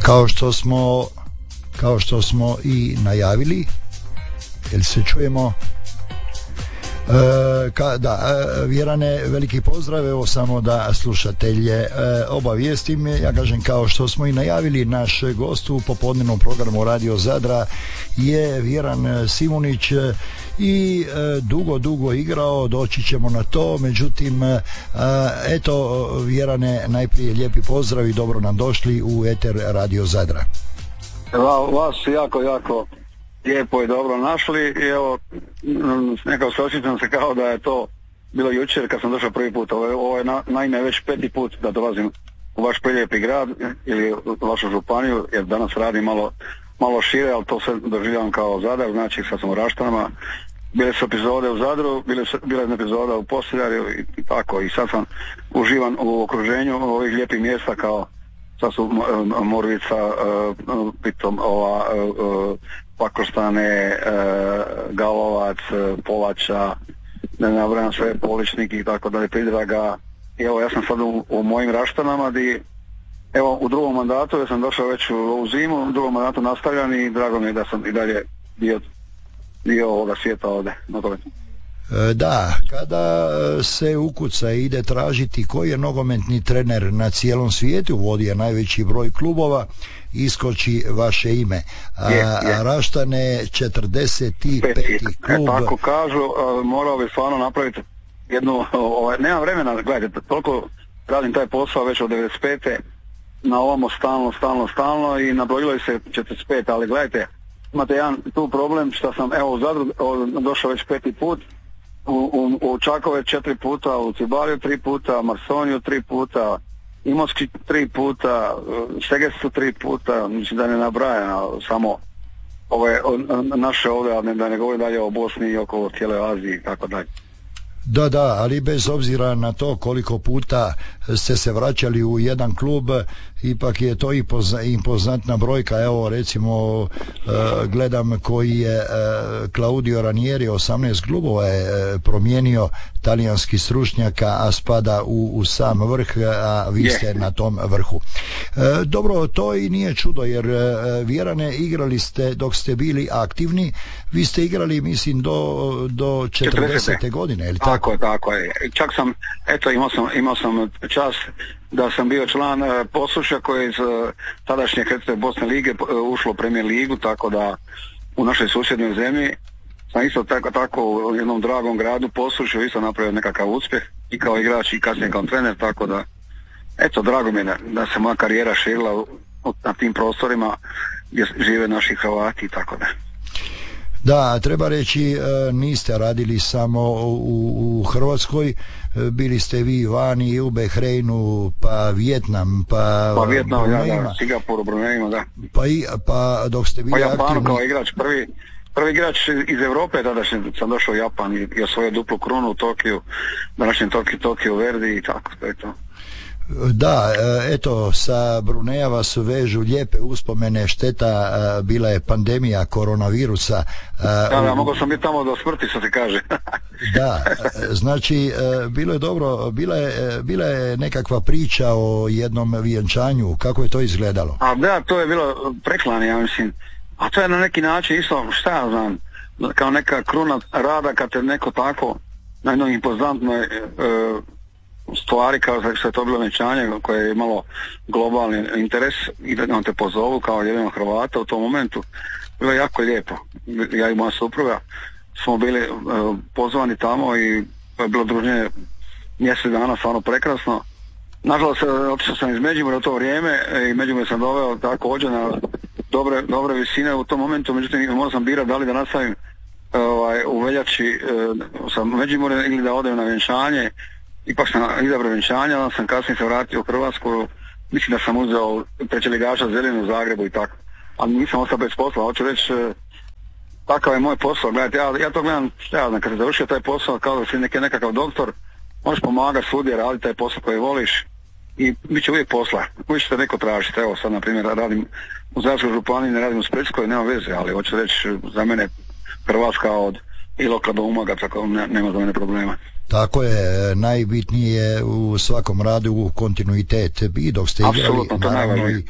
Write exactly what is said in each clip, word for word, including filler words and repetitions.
Kao što smo kao što smo i najavili, jel se čujemo? E, ka, da, e, Vjerane, veliki pozdrav, evo samo da slušatelje e, obavijestim, ja kažem kao što smo i najavili, naš gost u popodnevnom programu Radio Zadra je Vjeran Simunić i e, dugo, dugo igrao, doći ćemo na to, međutim e, eto Vjerane, najprije lijepi pozdrav i dobro nam došli u eter Radio Zadra. Vas jako, jako lijepo i dobro našli i evo nekako se osjećam se kao da je to bilo jučer kad sam došao prvi put. Ovo je, ovo je na, naime već peti put da dolazim u vaš prelijepi grad ili u vašu županiju, jer danas radim malo, malo šire, ali to sve doživljavam kao Zadar, znači sad sam u Raštanama. Bile su epizode u Zadru, bile su, bila je epizoda u Posiljarju i, i tako, i sad sam uživan u okruženju ovih lijepih mjesta kao sad su Morvica, uh, pitom ova uh, Pakostane, uh, Galovac, uh, Polača, ne nabrajam sve, Poličnik i tako dalje, Pridraga. I evo ja sam sad u, u mojim Raštanama di, evo u drugom mandatu, ja sam došao već u ovu zimu, u drugom mandatu nastavljam i drago mi je da sam i dalje dio, dio ovoga svijeta ovdje. Da, kada se ukuca i ide tražiti koji je nogometni trener na cijelom svijetu, vodi je najveći broj klubova, iskoči vaše ime. A, je, je. Raštane četrdeset peti klub. E, tako kažu, morao bi stvarno napraviti jednu, ovaj, nema vremena, gledajte, toliko radim taj posao već od devedeset pete na ovamo stalno, stalno, stalno i nabrojilo je se četrdeset pet, ali gledajte, imate jedan tu problem što sam, evo u Zadru došao već peti put, U, u, u Čakovec četiri puta, u Cibariju tri puta, Marsoniju tri puta, Imotski tri puta, Segestu tri puta, mislim da ne nabrajam, samo ove naše ovdje, a ne, da ne govorim dalje o Bosni i oko cijele Azije i tako dalje. Da, da, ali bez obzira na to koliko puta ste se vraćali u jedan klub, ipak je to i impozantna brojka. Evo recimo uh, gledam koji je uh, Claudio Ranieri, osamnaest klubova je uh, promijenio, talijanski stručnjaka, a spada u, u sam vrh, a vi ste na tom vrhu. Uh, dobro, to i nije čudo, jer uh, Vjerane, igrali ste dok ste bili aktivni, vi ste igrali mislim do, do četrdesete godine, ili tako? Tako je, tako je. Čak sam, eto, imao sam, imao sam čast da sam bio član uh, Posušja koji je iz uh, tadašnje Hrvatske Bosne lige uh, ušlo u Premier ligu, tako da u našoj susjednoj zemlji sam isto tako, tako u jednom dragom gradu Posušju isto napravio nekakav uspjeh i kao igrač i kasnije kao trener, tako da eto, drago mi je da, da se moja karijera širila u, u, na tim prostorima gdje žive naši Hrvati i tako da. Da, treba reći, niste radili samo u, u Hrvatskoj, bili ste vi vani i u Bahreinu, pa Vijetnam, pa... Pa Vijetnam, ja, da, Singapuru, Brunejima, da. Pa, i, pa dok ste bili pa Japanu aktivni... kao igrač, prvi, prvi igrač iz Europe, tada sam došao u Japan i, i osvojio duplu krunu u Tokiju, današnjem Tokiju, Tokiju Verdi i tako, to je to. Da, eto, sa Bruneja vas vežu lijepe uspomene, šteta, bila je pandemija koronavirusa. Da, da, mogao sam biti tamo do smrti, što se kaže. Da, znači, bilo je dobro, bila je, bila je nekakva priča o jednom vjenčanju, kako je to izgledalo? A da, to je bilo preklanje, ja mislim, a to je na neki način isto, šta ja znam, kao neka kruna rada kad te neko tako na jednoj impozantnoj e, stvari kao što je to bilo venčanje koje je imalo globalni interes i da nam te pozovu kao jedinog Hrvata u tom momentu, bilo je jako lijepo. Ja i moja supruga smo bili uh, pozvani tamo i bilo druženje mjesec dana, stvarno prekrasno. Nažalost, otišao sam iz Međimurja u to vrijeme i Međimurje sam doveo također na dobre, dobre visine u tom momentu, međutim morao sam birati da li da nastavim ovaj, u veljači uh, sa Međimurjem ili da odem na vjenčanje. Ipak sam izabrao vjenčanje, onda sam kasnije se vratio u Hrvatsku, mislim da sam uzeo treće ligača Zelinu u Zagrebu i tako, ali nisam ostao bez posla. Hoću reći, takav je moj posao, gledajte, ja, ja to gledam, šta ja znam, kad se završio taj posao, kao da si neki, nekakav doktor, možeš pomagati svugdje, raditi taj posao koji voliš i bit će uvijek posla, uvijek će te neko tražiti. Evo sad, na primjer, radim u Zadarskoj županiji, ne radim u Splitskoj, nema veze, ali hoću reći, za mene Hrvatska od Iloka do Umaga, tako ne, nema za mene problema. Tako je, najbitnije u svakom radu kontinuitet. I dok ste igrali, naravno, i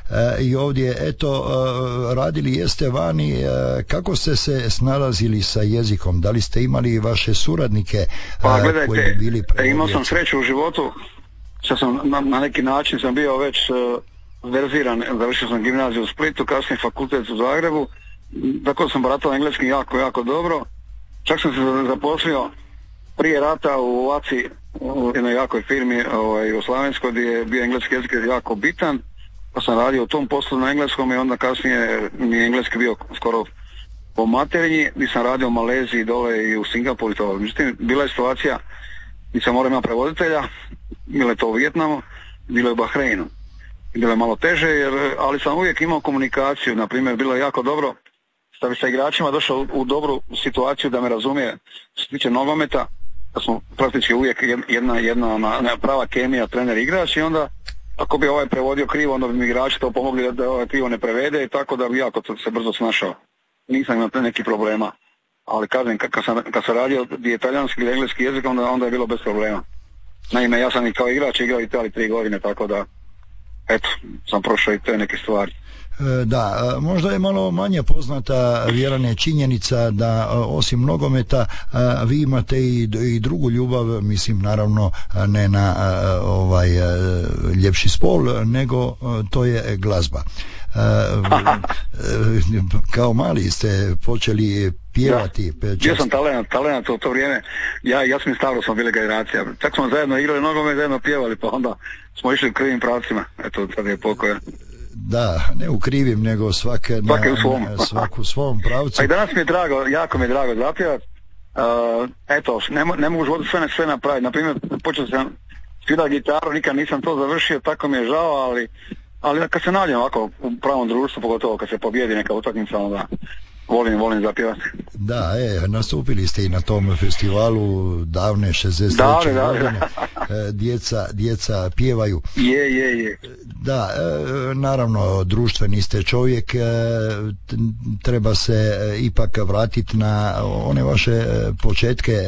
i ovdje eto radili jeste vani. Kako ste se snalazili sa jezikom? Da li ste imali vaše suradnike pa, gledajte, koji bi bili prevodioci? Imao sam sreću u životu što sam na, na neki način sam bio već uh, verziran, završio sam gimnaziju u Splitu, kasnije fakultet u Zagrebu, tako sam baratao engleskim jako, jako dobro. Čak sam se zaposlio prije rata u Vaci, u jednoj jakoj firmi ovaj, u Slavenskoj, gdje je bio engleski jezik jako bitan, pa sam radio u tom poslu na engleskom i onda kasnije mi je engleski bio skoro po materinji, gdje sam radio u Maleziji dole i u Singapuru i to. Međutim, bila je situacija gdje sam morao imati prevoditelja, bilo je to u Vijetnamu, bilo je u Bahreinu. Bilo je malo teže, jer, ali sam uvijek imao komunikaciju, na primjer, bilo je jako dobro da bi sa igračima došao u, u dobru situaciju da me razumije što se tiče nogometa, da smo praktički uvijek jedna, jedna na, na prava kemija, trener igrač, i onda ako bi ovaj prevodio krivo, onda bi mi igrači to pomogli da, da ovaj krivo ne prevede, i tako da bi jako se brzo snašao. Nisam imao neki problema, ali kažem, kad sam, kad sam radio italijanski ili engleski jezik, onda, onda je bilo bez problema. Naime, ja sam i kao igrač igrao i Italiji tri godine, tako da eto, sam prošao i te neke stvari. Da, možda je malo manje poznata, Vjerane, činjenica da osim nogometa vi imate i, i drugu ljubav, mislim naravno ne na ovaj ljepši spol, nego to je glazba. Kao mali ste počeli pjevati. Ja, bio sam talent, talent u to vrijeme. Ja i Jasmin Stavro smo bili generacija. Čak smo zajedno igrali nogomet, zajedno pjevali, pa onda smo išli u krivim pravcima. Eto, sad je pokoja. Da, ne u krivim, nego svake na, u svom. svaku u svom pravcu. Pa i danas mi je drago, jako mi je drago zapjevat. Uh, eto, ne, ne mogu životu sve, sve napraviti. Naprimjer, počeo sam svirati gitaru, nikad nisam to završio, tako mi je žao, ali, ali kad se nađem ovako u pravom društvu, pogotovo kad se pobjedi neka utakmica, onda volim, volim zapjevati. Da, e, nastupili ste i na tom festivalu davne šezdeset treće godine. Djeca, djeca pjevaju. Je, je, je. Da, e, naravno, društveni ste čovjek, e, treba se ipak vratiti na one vaše početke. E,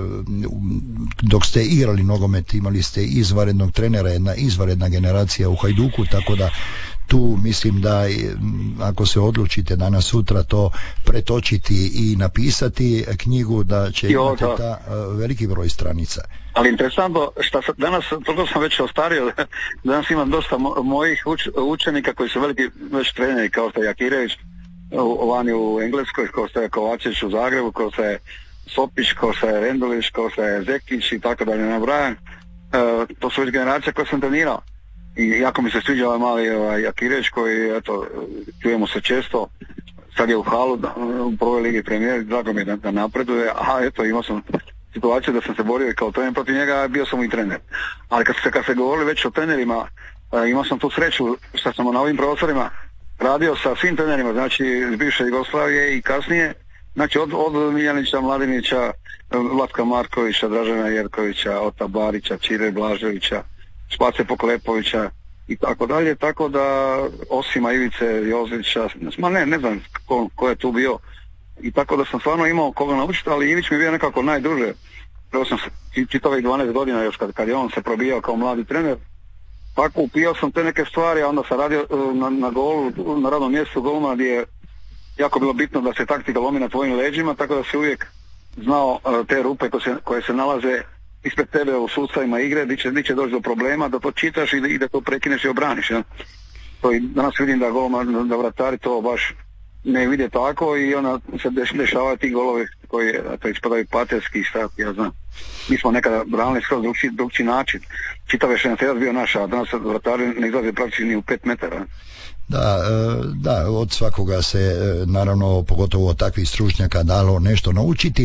dok ste igrali nogomet, imali ste izvanrednog trenera, jedna izvanredna generacija u Hajduku, tako da tu mislim da ako se odlučite danas sutra to pretočiti i napisati knjigu, da će jo, imati da. ta uh, veliki broj stranica. Ali interesantno što danas, toliko sam već ostario, danas imam dosta mo- mojih uč, učenika koji su veliki već treneri, kao što je Jakirević vani u Engleskoj, kao što je Kovačević u Zagrebu, kao što je Sopić, kao što je Rendulić, kao što je Zekić i tako dalje nabrajam. Uh, to su već generacije koje sam trenirao. I jako mi se sviđa ovaj mali ovaj, Jakirević koji, eto, čujemo se često, sad je u Halu u prvoj ligi premijer, drago mi je da, da napreduje, a eto, imao sam situaciju da sam se borio i kao trener protiv njega, bio sam i trener. Ali kad se, kad se govorili već o trenerima, imao sam tu sreću što sam na ovim prostorima radio sa svim trenerima, znači iz bivše Jugoslavije i kasnije, znači od, od Miljanića, Mladinića, Vlatka Markovića, Dražena Jerkovića, Ota Barića, Čire Blaževića, Space Poklepovića i tako dalje, tako da osima Ivice Jozića, ma ne, ne znam ko, ko je tu bio, i tako da sam stvarno imao koga naučiti, ali Ivić mi je bio nekako najduže. Prvo sam se čitavih dvanaest godina još kad, kad je on se probijao kao mladi trener, tako upijao sam te neke stvari, a onda sam radio na, na golu, na radnom mjestu golmana, gdje je jako bilo bitno da se taktika lomi na tvojim leđima, tako da se uvijek znao te rupe koje se, koje se nalaze ispred tebe u sustavima igre, di će, di će doći do problema, da to čitaš i da, i da to prekineš i obraniš. Ja? To i danas vidim da golman, da vratari to baš ne vide tako i onda se deš, dešavaju ti golovi koji to ispadaju paterski i šta, ja znam. Mi smo nekada branili skroz drugčiji, drugčiji način. Čitav je šenferac bio naš, a danas vratari ne izlaze praktički ni u pet metara. Da, da, od svakoga se naravno, pogotovo od takvih stručnjaka, dalo nešto naučiti.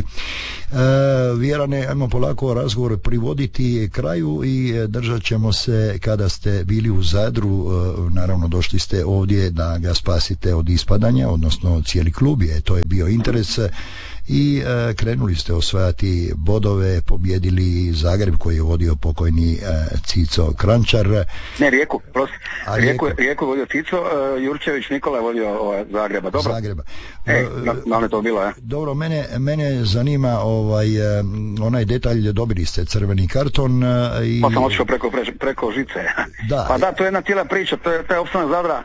Vjerane, ajmo polako razgovor privoditi kraju i držat ćemo se kada ste bili u Zadru, naravno došli ste ovdje da ga spasite od ispadanja, odnosno cijeli klub je, to je bio interes i e, krenuli ste osvajati bodove, pobjedili Zagreb koji je vodio pokojni e, Cico Krančar. Ne, Rijeku, prosti. A, Rijeku, Rijeku. Rijeku vodio Cico, e, Jurčević Nikola je vodio ovaj, Zagreba. Dobro? Zagreba. E, na, na to bilo, ja. Dobro, mene, mene zanima ovaj, onaj detalj, dobili ste crveni karton. I... Pa sam otišao preko, preko žice. Da. Pa da, to je jedna cijela priča, to je, to je opstanak Zadra.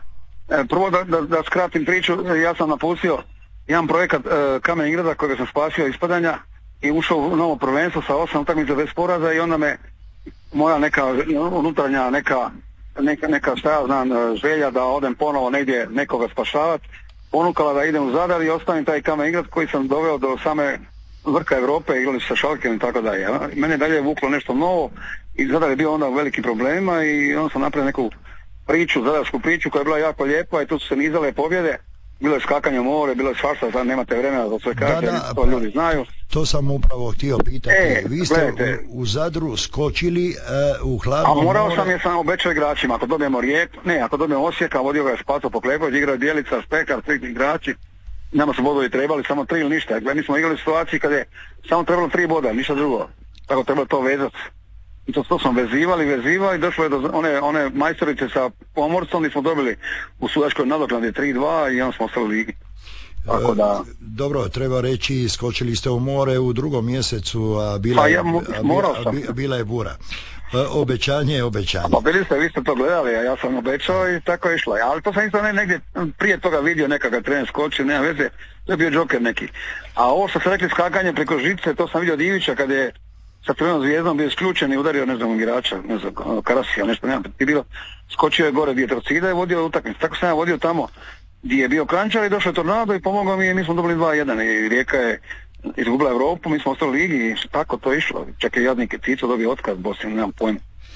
E, prvo da, da, da skratim priču, ja sam napustio jedan projekat e, Kamen Ingrada kojega sam spasio ispadanja i ušao u novo prvenstvo sa osam utakmica bez poraza i onda me moja neka unutarnja neka, neka, neka šta ja znam želja da odem ponovo negdje nekoga spašavati ponukala da idem u Zadar i ostavim taj Kamen Ingrad koji sam doveo do same vrha Europe, igrali sa Šalkem i tako dalje. Mene dalje je vuklo nešto novo i Zadar je bio onda u velikim problemima i onda sam napravio neku priču, zadarsku priču koja je bila jako lijepa i tu su se nizale pobjede. Bilo je skakanje u more, bilo je svašta, sad nemate vremena da sve kaže, da, da, to pa, ljudi znaju. To sam upravo htio pitati. E, Vi ste u, u Zadru skočili uh, u hladno more. A morao sam jer sam obećao igračima, ako dobijemo Rijeku, ne, ako dobijemo Osijeka, vodio ga je Spaso Poklepović, igrao je Bjelica, Spekar, tri igrači. Nama su bodovi trebali, samo tri ili ništa. Mi smo igrali u situaciji kada je samo trebalo tri boda, ništa drugo. Tako trebalo to vezati. I to, to smo vezivali, vezivali, došlo je do one, one majstorice sa Pomorcom i smo dobili u sudačkoj nadoknadi tri dva i onda smo ostali u ligi. Tako da... E, dobro, treba reći, skočili ste u more u drugom mjesecu, a bila, pa ja, a bila, a bila, bila je bura. E, obećanje je obećanje. Pa bili ste, vi ste to gledali, a ja sam obećao i tako je išlo. Ali to sam isto ne, negdje prije toga vidio nekakav trener skoči, nema veze, to je bio džoker neki. A ovo što ste rekli skakanje preko žice, to sam vidio od Ivića kad je sa Crvenom zvijezdom bio isključen i udario, ne znam, igrača, ne znam, Karasija, nešto, nema, ti bilo, skočio je gore gdje je Trocida i vodio utakmicu. Tako sam ja vodio tamo gdje je bio Kranjčar i došao je Tornado i pomogao mi i mi smo dobili dva jedan i Rijeka je izgubila Europu, mi smo ostali u ligi i tako to je išlo. Čak je jadnik Cico dobio otkaz, Bosni, nemam pojma.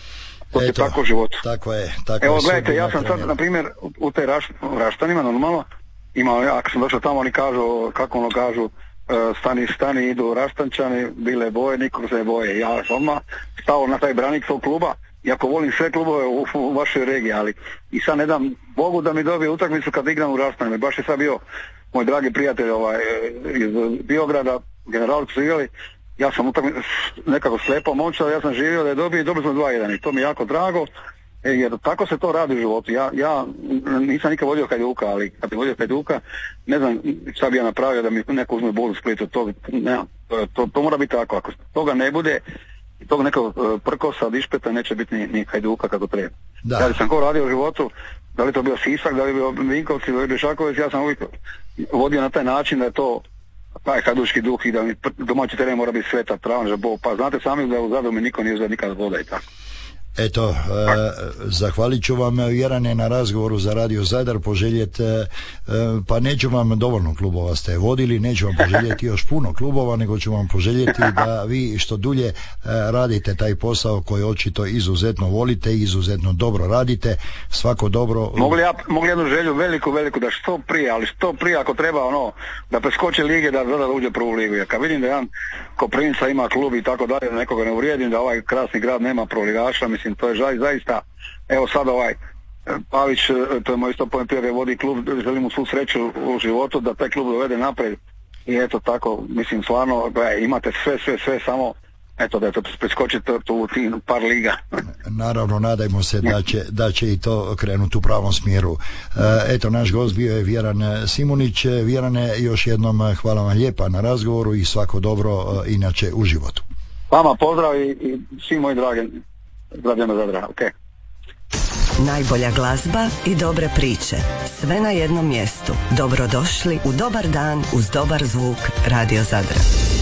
To je tako u životu. Tako je, tako Evo, gledajte, ja sam sad, na primjer, u te raš, Raštanima, normalno, ima, ako sam došao tamo, oni kažu, kako ono kažu, Uh, stani, stani, idu Raštančani, bile boje, nikog se ne boje. Ja sam odmah stao na taj branik svog kluba, iako volim sve klubove u, u vašoj regiji, ali i sad ne dam Bogu da mi dobije utakmicu kad igram u Raštanima. Baš je sad bio moj dragi prijatelj ovaj, iz Biograda, generali su igrali, ja sam utakmicu nekako slepao momčad, ja sam živio da je dobio i dobili smo dva jedan i to mi je jako drago. E, jer tako se to radi u životu. Ja, ja nisam nikad vodio Hajduka, ali kad bi vodio Hajduka, ne znam šta bi ja napravio da mi neko uzme bol u Splitu. To, ne, to, to mora biti tako. Ako toga ne bude, tog nekog prkosa od Išpeta neće biti ni, ni Hajduka kako treba. Da. Ja sam ko radio u životu, da li to bio Sisak, da li bio Vinkovci, da li bio Šakovec, ja sam uvijek vodio na taj način da je to taj hajdučki duh i da mi domaći teren mora biti sveta trava, pa znate sami da u Zadru mi niko nije uzeo nikad voda i tako. Eto, e, zahvalit ću vam, Vjerane, na razgovoru za Radio Zadar, poželjeti, e, pa neću vam, dovoljno klubova ste vodili, neću vam poželjeti još puno klubova, nego ću vam poželjeti da vi što dulje e, radite taj posao koji očito izuzetno volite i izuzetno dobro radite, svako dobro. Mogu li ja, mogu jednu želju veliku, veliku, da što prije, ali što prije ako treba, ono, da preskoči lige, da Zadar uđe prvu ligu. Ja kad vidim da jedan Koprivnica ima klub i tako dalje, da nekoga ne uvrijedim, da ovaj krasni grad nema prvoligaša, mislim, to je žaj, zaista, evo sad ovaj Pavić, to je moj isto prijatelj, vodi klub, želim mu svu sreću u životu da taj klub dovede naprijed i eto tako, mislim, stvarno, gledaj, imate sve, sve, sve, samo eto da je to preskočiti tu par liga. Naravno, nadajmo se da će, da će i to krenuti u pravom smjeru. Eto, naš gost bio je Vjeran Simunić. Vjerane, još jednom hvala vam lijepa na razgovoru i svako dobro inače u životu. Vama pozdrav i, i svi moji dragi građani Zadra, ok. Najbolja glazba i dobre priče, sve na jednom mjestu. Dobrodošli u dobar dan uz dobar zvuk Radio Zadra.